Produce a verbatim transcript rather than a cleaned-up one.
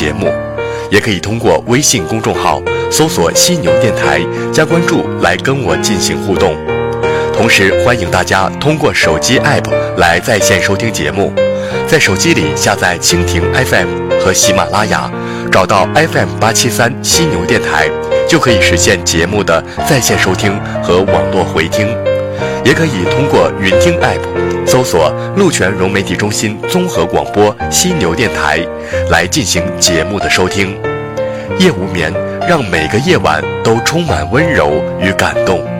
节目，也可以通过微信公众号搜索犀牛电台加关注来跟我进行互动。同时欢迎大家通过手机 A P P 来在线收听节目，在手机里下载蜻蜓 F M 和喜马拉雅，找到 F M 八七三犀牛电台，就可以实现节目的在线收听和网络回听。也可以通过云听 A P P 搜索鹿泉融媒体中心综合广播犀牛电台来进行节目的收听。夜无眠，让每个夜晚都充满温柔与感动。